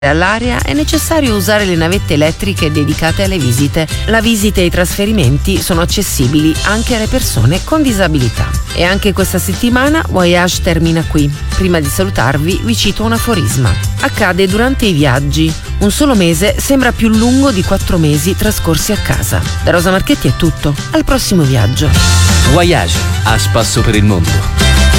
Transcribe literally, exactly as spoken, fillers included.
all'area è necessario usare le navette elettriche dedicate alle visite. La visita e i trasferimenti sono accessibili anche alle persone con disabilità. E anche questa settimana Voyage termina qui. Prima di salutarvi vi cito un aforisma. Accade durante i viaggi. Un solo mese sembra più lungo di quattro mesi trascorsi a casa. Da Rosa Marchetti è tutto. Al prossimo viaggio. Voyage, a spasso per il mondo.